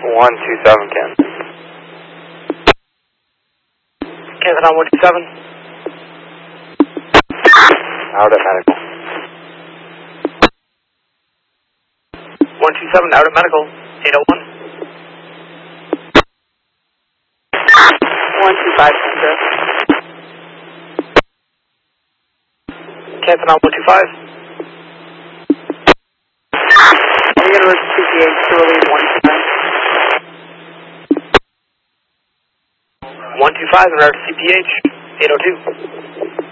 127, Ken. Kansas on 127. Out at medical. 127, out at medical. 801. 125, Central. Kansas on 125. Are you going to risk CPH to relieve 125? 125 and route to CPH. 802.